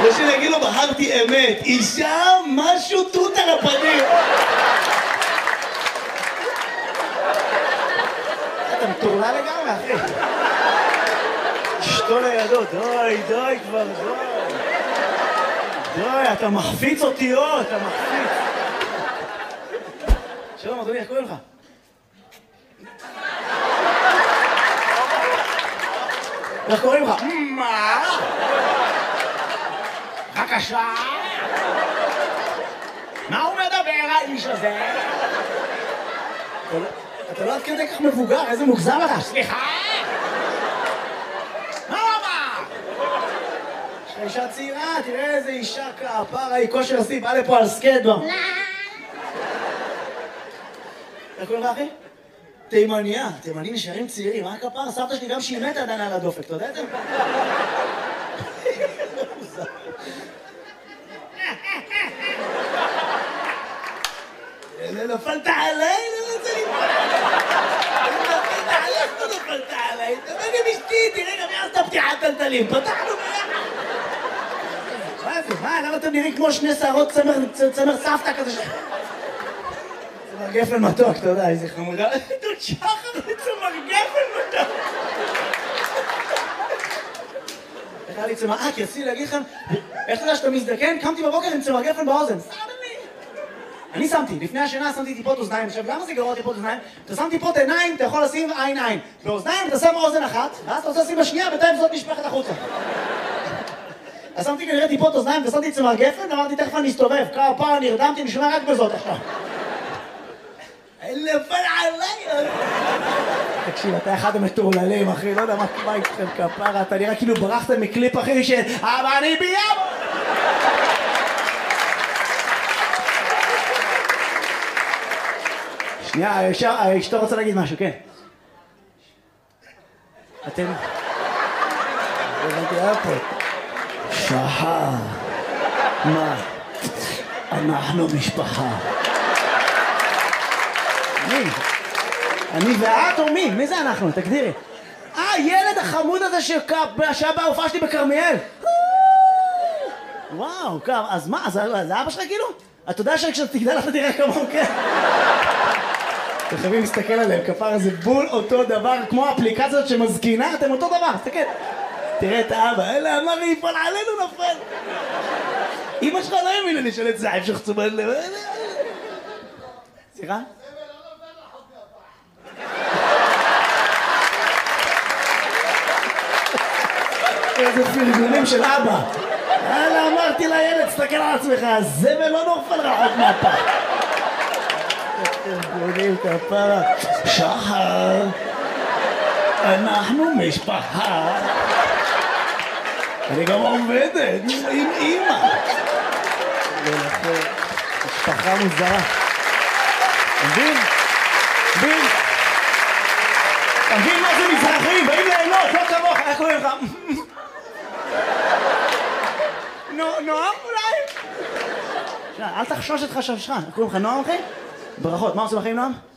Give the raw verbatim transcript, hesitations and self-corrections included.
ושנגיד לו בחרתי אמת, אישה משהו תות על הפנים. אתה מטורלל לגמרי, אחי. אשתו לידו, דוי, דוי כבר, דוי. דוי, אתה מחפיץ אותיות, אתה מחפיץ. שלום, אדוני, איך קוראים לך? איך קוראים לך? מה? בבקשה? מה הוא מדבר, האיש הזה? אתה לא עד כדי כך מבוגר, איזה מוגזם לך? סליחה? מה הוא אמר? יש לך אישה צעירה, תראה איזה אישה כפרה, היא כושר השיא, בא לפה על סקייטבורד. איך קוראים לך, אחי? תימניה, תימנים נשארים צעירים, מה הכפרה? סבתא שלי גם שהיא מתה עדיין על הדופק, אתה יודע את זה? נפלת עליי, לא רוצה ליפול נפלת עליי, לא נפלת עליי תבוא גם אשתי, תראה גם יעשת פתיחת טלטלים, פתחנו ביחד מה זה, מה, למה אתם נראים כמו שני שערות צמר סבתא כזה ש... צמר גפן מתוק, אתה יודע, איזה חמודה דוד שחר צמר גפן מתוק איך היה לי צמר, אה, כי רציתי להגיד לכם איך אתה יודע שאתה מזדקן? קמתי בבוקר עם צמר גפן באוזן אני שמתי, לפני השינה שמתי טיפות אוזניים. עכשיו, למה זה גרוע טיפות אוזניים? אתה שם טיפות עיניים, אתה יכול לשים עין עין. באוזניים אתה שם אוזן אחת, ואז אתה רוצה לשים בשנייה, בינתיים זאת נשפכת החוצה. אז שמתי כנראה טיפות אוזניים, ושמתי צמר גפן, ואמרתי, תכף אני אסתובב. כפרה, נרדמתי, אני שומע רק בזאת עכשיו. נפל עליי! תקשיב, אתה אחד המטורללים, אחי, לא יודע מה איתכם כפרה, אתה נראה כאילו ברחת מקליפ אחי של אבל אני ביום! שנייה, אשתו רוצה להגיד משהו, כן. אתם... הבנתי, היה פה. שחר. מה? אנחנו משפחה. מי? אני ואת או מי? מי זה אנחנו? תגדירי. אה, ילד החמוד הזה שהיה בהופעה שלי בכרמיאל. וואו, אז מה? זה אבא שלך כאילו? אתה יודע שכשאתה תגדל אתה תראה כמוהו, כן? אתם חייבים להסתכל עליהם, כפרה זה בול אותו דבר, כמו האפליקציות שמזקינה, אתם אותו דבר, תסתכל. תראה את האבא, אלה אמר לי, יפול עלינו נפל. אמא שלך לא האמינה לי של את זעב שחצו בלב. סליחה? איזה פרגונים של אבא. אלה אמרתי לילד, תסתכל על עצמך, הזבל לא נופל רחוק מהפה. פרגונים כפרה. שחר, אנחנו משפחה. אני גם עובדת עם אמא. משפחה מוזרה. מבין? מבין? מבין מה זה מזרחים? באים ליהנות, לא כמוך. איך קוראים לך? נועם אולי? אל תחשוש את חשבשך. איך קוראים לך נועם אחי? ברכות, מה עושים לכם נועם?